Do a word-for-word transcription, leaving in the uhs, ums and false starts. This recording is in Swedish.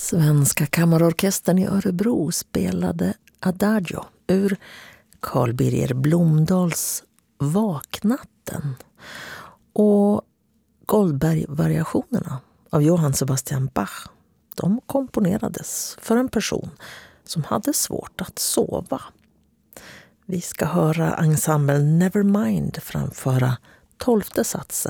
Svenska kammarorkestern i Örebro spelade Adagio ur Carl Birger Blomdahls Vaknatten och Goldberg-variationerna av Johann Sebastian Bach. De komponerades för en person som hade svårt att sova. Vi ska höra ensemblen Nevermind framföra tolfte satsen